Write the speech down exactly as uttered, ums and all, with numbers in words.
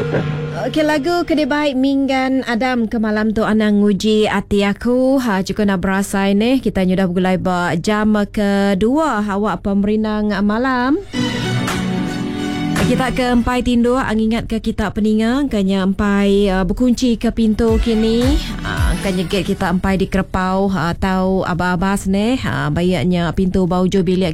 Okey, lagu Kedai Baik Minggan Adam ke malam tu anang nguji hati aku. Ha cukup nak berasai ni. Kita sudah bergulai ba jam kedua awak pemerinang malam. Kita ke empai tindu angingat ke kita peningang kanya empai uh, berkunci ke pintu kini. Uh, kanya gate kita empai di Kerpau uh, atau abas-abas ni. Uh, bayaknya pintu baujo bilik